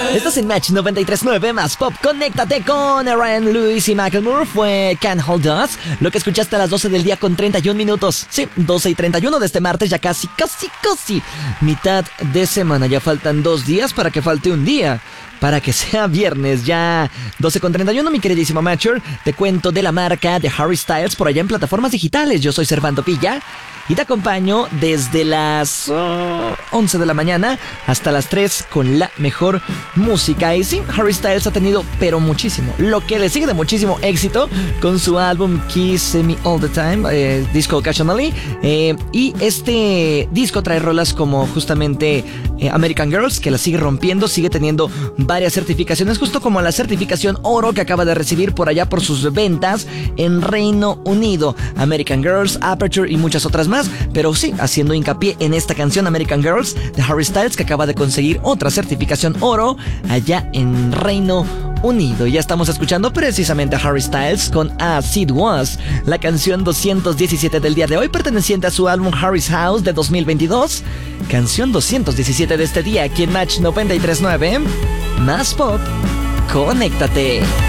Estás en Match 93.9 más pop. Conéctate con Ryan Lewis y Macklemore. Fue Can't Hold Us. Lo que escuchaste a las 12 del día con 31 minutos. Sí, 12 y 31 de este martes. Ya casi mitad de semana. Ya faltan 2 días para que falte un día, para que sea viernes. Ya 12:31, mi queridísimo Matcher. Te cuento de la marca de Harry Styles por allá en plataformas digitales. Yo soy Servando Pilla y te acompaño desde las 11 de la mañana hasta las 3 con la mejor música. Y sí, Harry Styles ha tenido pero muchísimo, lo que le sigue de muchísimo éxito con su álbum Kiss Me All The Time, disco Occasionally. Y este disco trae rolas como justamente American Girls, que la sigue rompiendo, sigue teniendo varias certificaciones, justo como la certificación oro que acaba de recibir por allá por sus ventas en Reino Unido. American Girls, Aperture y muchas otras más, pero sí, haciendo hincapié en esta canción American Girls de Harry Styles, que acaba de conseguir otra certificación oro allá en Reino Unido. Ya estamos escuchando precisamente a Harry Styles con As It Was, la canción 217 del día de hoy, perteneciente a su álbum Harry's House de 2022. Canción 217 de este día aquí en Match 93.9. Más pop, conéctate.